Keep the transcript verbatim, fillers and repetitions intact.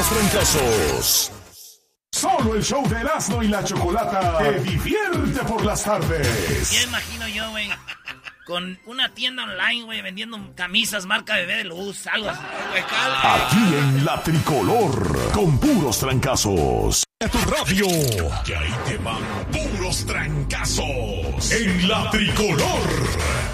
puros trancazos. Solo el show de Erasmo y la Chocolata te divierte por las tardes. Ya imagino yo, güey, con una tienda online, güey, vendiendo camisas marca Bebé de Luz, algo así. Aquí en La Tricolor, con puros trancazos. A tu radio, que ahí te van puros trancazos. En La Tricolor.